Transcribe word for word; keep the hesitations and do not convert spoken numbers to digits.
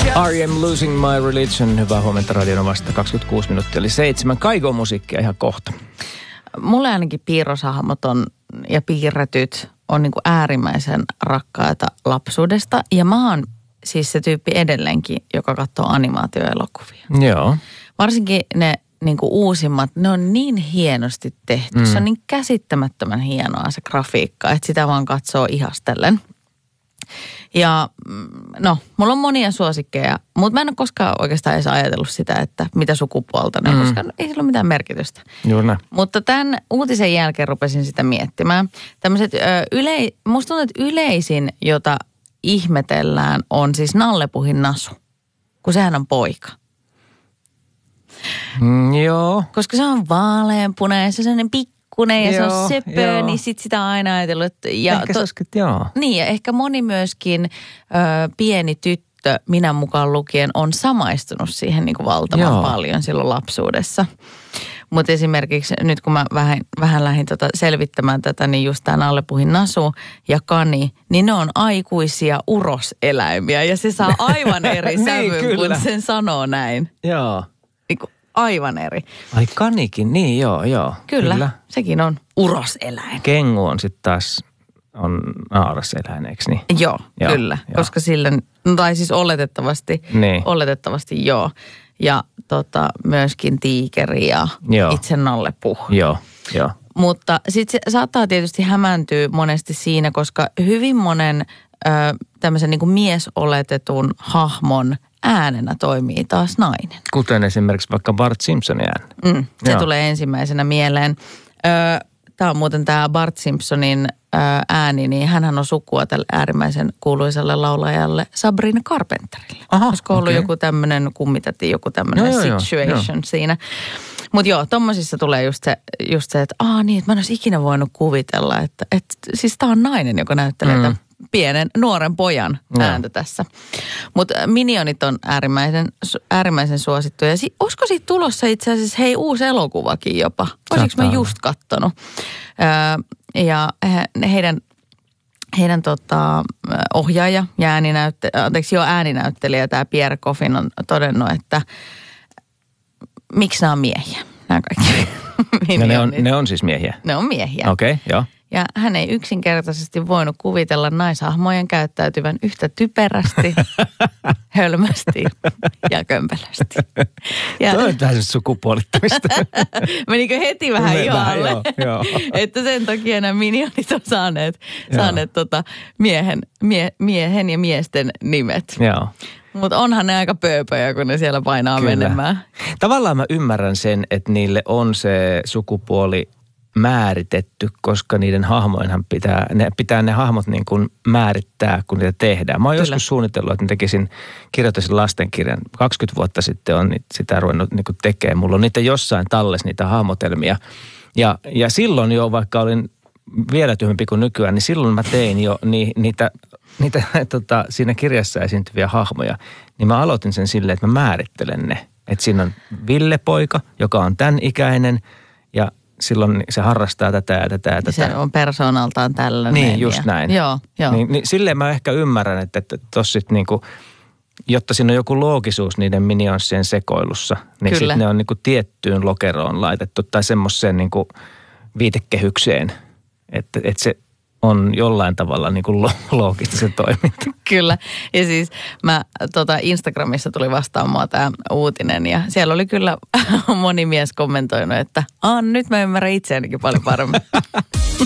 I am losing my religion. Hyvää huomenta radion vasta kaksikymmentäkuusi minuuttia eli seitsemän. Kaiko musiikkia ihan kohta. Mulle ainakin piirroshahmot on, ja piirretyt on niin kuin äärimmäisen rakkaita lapsuudesta. Ja mä oon siis se tyyppi edelleenkin, joka katsoo animaatioelokuvia. Joo. Varsinkin ne niin kuin uusimmat, ne on niin hienosti tehty. Mm. Se on niin käsittämättömän hienoa se grafiikka, että sitä vaan katsoo ihastellen. Ja no, mulla on monia suosikkeja, mutta mä en ole koskaan oikeastaan edes ajatellut sitä, että mitä sukupuolta ne on, mm. koska ei sillä ole mitään merkitystä. Juuri. Mutta tämän uutisen jälkeen rupesin sitä miettimään. Tämmöiset, yle, musta tuntuu, että yleisin, jota ihmetellään, on siis Nallepuhin Nasu, kun sehän on poika. Mm, joo. Koska se on vaaleanpunainen ja se on sellainen pikkuinen ja joo, se on söpö, joo. Niin sit sitä on aina ajatellut. Että, ja ehkä to, se joo. Niin ja ehkä moni myöskin ö, pieni tyttö, minä mukaan lukien, on samaistunut siihen niin kuin valtavan joo. paljon silloin lapsuudessa. Mutta esimerkiksi nyt kun mä vähän, vähän lähdin tota selvittämään tätä, niin just tämä Nallepuhin Nasu ja Kani, niin ne on aikuisia uroseläimiä ja se saa aivan eri niin, sävyn, kun sen sanoo näin. Joo. Niin kuin aivan eri. Ai Kanikin, niin joo, joo. Kyllä, kyllä. Sekin on uroseläin. Kengu on sitten taas on naaraseläin, eikö niin? Joo, joo kyllä, joo. Koska sille, no tai siis oletettavasti, niin. oletettavasti joo. Ja tota, myöskin tiikeri ja joo. itse Nallepuh. Joo, joo. Mutta sitten se saattaa tietysti hämääntyä monesti siinä, koska hyvin monen ö, tämmöisen niin kuin miesoletetun hahmon äänenä toimii taas nainen. Kuten esimerkiksi vaikka Bart Simpsonin ääni. Mm, se joo. tulee ensimmäisenä mieleen. Tämä on muuten tämä Bart Simpsonin ö, ääni, niin hänhän on sukua tälle äärimmäisen kuuluisalle laulajalle Sabrina Carpenterille. Aha, olisiko ollut okay. joku tämmöinen, kummitettiin joku tämmöinen no, situation joo, joo. siinä. Mutta joo, tommosissa tulee just se, just se että aah niin, että mä en olisi ikinä voinut kuvitella, että, että siis tää on nainen, joka näyttelee mm. tämän pienen, nuoren pojan ääntä no. tässä. Mutta Minionit on äärimmäisen, äärimmäisen suosittuja. Si- olisiko siitä tulossa itse asiassa, hei, uusi elokuvakin jopa? Olisiko mä just kattonut? Öö, ja he, heidän, heidän tota, ohjaaja ja ääninäyttelijä, anteeksi joo, ääninäyttelijä, tämä Pierre Coffin on todennut, että miksi nämä on miehiä, nämä kaikki. No ne, on, ne on siis miehiä? Ne on miehiä. Okei, okay, joo. Ja hän ei yksinkertaisesti voinut kuvitella naishahmojen käyttäytyvän yhtä typerästi, hölmästi ja kömpelösti. Ja tuo on vähän sukupuolittamista. Menikö heti vähän Me, joalle? Joo, joo. Että sen takia nämä Minionit on saaneet, saaneet tota miehen, mie, miehen ja miesten nimet. Joo. Mutta onhan ne aika pööpöjä, kun ne siellä painaa kyllä. menemään. Tavallaan mä ymmärrän sen, että niille on se sukupuoli määritetty, koska niiden hahmoinhan pitää, ne pitää ne hahmot niin kuin määrittää, kun niitä tehdään. Mä oon joskus suunnitellut, että mä tekisin, kirjoittaisin lastenkirjan. kaksikymmentä vuotta sitten on sitä ruvennut niin kuin tekemään. Mulla on niitä jossain tallessa, niitä hahmotelmia. Ja, ja silloin jo, vaikka olin vielä tyhmempi kuin nykyään, niin silloin mä tein jo ni, niitä, niitä tota, siinä kirjassa esiintyviä hahmoja. Niin mä aloitin sen silleen, että mä määrittelen ne. Että siinä on Ville-poika, joka on tämän ikäinen ja silloin se harrastaa tätä ja tätä ja tätä. Se on persoonaltaan tällainen. Niin, just näin. Joo, joo. Niin, niin silleen mä ehkä ymmärrän, että, että tossa sit niinku, jotta siinä on joku loogisuus niiden minionssien sekoilussa, niin sitten ne on niinku tiettyyn lokeroon laitettu tai semmoiseen niinku viitekehykseen, että, että se on jollain tavalla niin kuin loogista se toiminta. Kyllä. Ja siis mä tota Instagramissa tuli vastaan mua tämä uutinen ja siellä oli kyllä moni mies kommentoinut, että Aa, nyt mä ymmärrän itseänikin paljon paremmin.